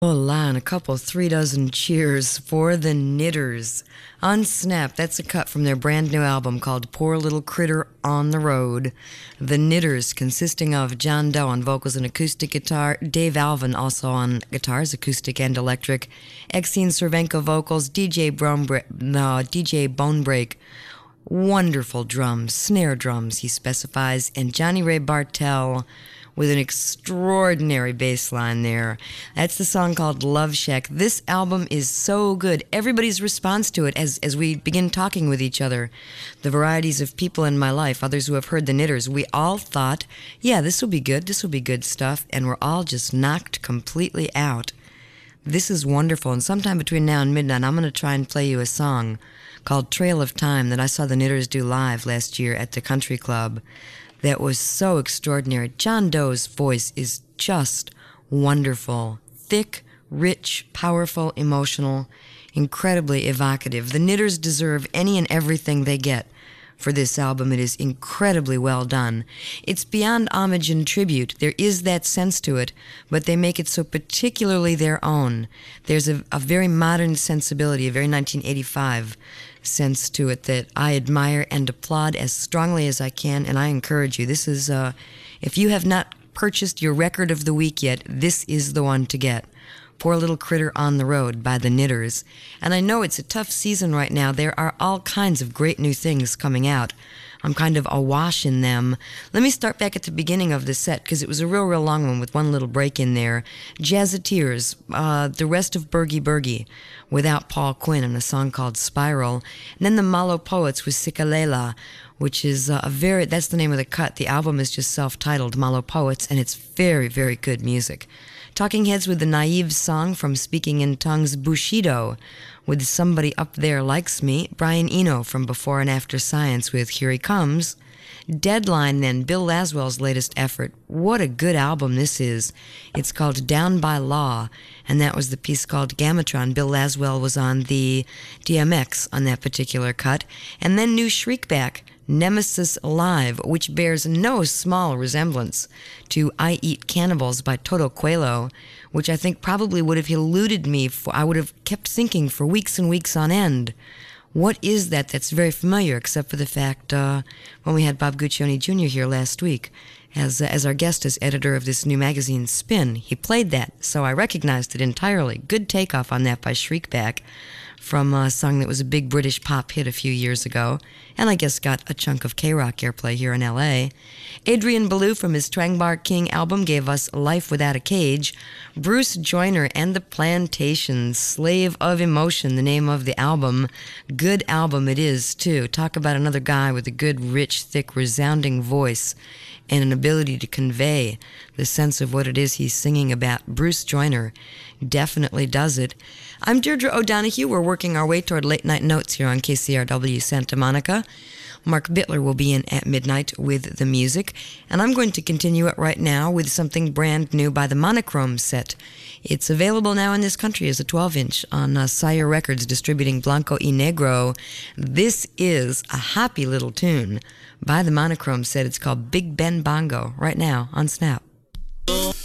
Hola, and a couple 3 dozen cheers for the Knitters. On Snap, that's a cut from their brand new album called Poor Little Critter on the Road. The Knitters, consisting of John Doe on vocals and acoustic guitar, Dave Alvin also on guitars, acoustic and electric, Exene Cervenka vocals, DJ Bonebreak, wonderful drums, snare drums, he specifies, and Johnny Ray Bartell with an extraordinary bass line there. That's the song called Love Shack. This album is so good. Everybody's response to it as we begin talking with each other, the varieties of people in my life, others who have heard the Knitters, we all thought, yeah, this will be good stuff, and we're all just knocked completely out. This is wonderful, and sometime between now and midnight, I'm going to try and play you a song called Trail of Time that I saw the Knitters do live last year at the Country Club. That was so extraordinary. John Doe's voice is just wonderful. Thick, rich, powerful, emotional, incredibly evocative. The Knitters deserve any and everything they get for this album. It is incredibly well done. It's beyond homage and tribute. There is that sense to it, but they make it so particularly their own. There's a very modern sensibility, a very 1985 sense to it that I admire and applaud as strongly as I can, and I encourage you. This is, if you have not purchased your record of the week yet, this is the one to get. Poor Little Critter on the Road by the Knitters. And I know it's a tough season right now. There are all kinds of great new things coming out. I'm kind of awash in them. Let me start back at the beginning of the set, because it was a real long one with one little break in there. Jazzateers, the rest of Bergie Bergie, without Paul Quinn, and a song called Spiral. And then the Malo Poets with Sikalela, which is that's the name of the cut. The album is just self-titled, Malo Poets, and it's very, very good music. Talking Heads with the Naive song from Speaking in Tongues, Bushido, with Somebody Up There Likes Me, Brian Eno from Before and After Science with Here He Comes, Deadline then, Bill Laswell's latest effort. What a good album this is. It's called Down by Law, and that was the piece called Gamatron. Bill Laswell was on the DMX on that particular cut. And then new Shriekback, Nemesis Live, which bears no small resemblance to I Eat Cannibals by Toto Coelho, which I think probably would have eluded me. I would have kept thinking for weeks and weeks on end, what is that that's very familiar, except for the fact when we had Bob Guccione Jr. here last week as our guest, as editor of this new magazine, Spin. He played that, so I recognized it entirely. Good takeoff on that by Shriekback, from a song that was a big British pop hit a few years ago, and I guess got a chunk of K-Rock airplay here in L.A. Adrian Belew from his Twang Bar King album gave us Life Without a Cage. Bruce Joyner and the Plantations, Slave of Emotion, the name of the album. Good album it is, too. Talk about another guy with a good, rich, thick, resounding voice and an ability to convey the sense of what it is he's singing about. Bruce Joyner definitely does it. I'm Deirdre O'Donoghue. We're working our way toward Late Night Notes here on KCRW Santa Monica. Mark Bittler will be in at midnight with the music, and I'm going to continue it right now with something brand new by the Monochrome Set. It's available now in this country as a 12-inch on Sire Records, distributing Blanco y Negro. This is a happy little tune by the Monochrome Set. It's called Big Ben Bongo, right now on Snap.